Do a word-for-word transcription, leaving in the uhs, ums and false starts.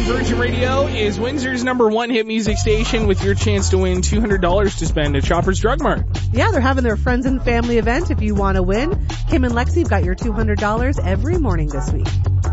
and Virgin Radio is Windsor's number one hit music station with your chance to win two hundred dollars to spend at Shoppers Drug Mart. Yeah, they're having their friends and family event if you want to win. Kim and Lexi have got your two hundred dollars every morning this week.